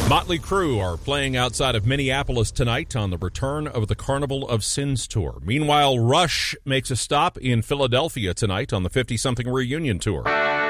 Motley Crue are playing outside of Minneapolis tonight on the return of the Carnival of Sins tour. Meanwhile, Rush makes a stop in Philadelphia tonight on the 50-something reunion tour.